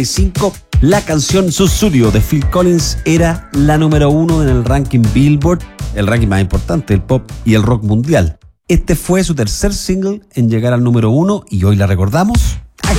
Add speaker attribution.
Speaker 1: 5, la canción Susudio de Phil Collins era la número 1 en el ranking Billboard, el ranking más importante del pop y el rock mundial. Este fue su tercer single en llegar al número 1 y hoy la recordamos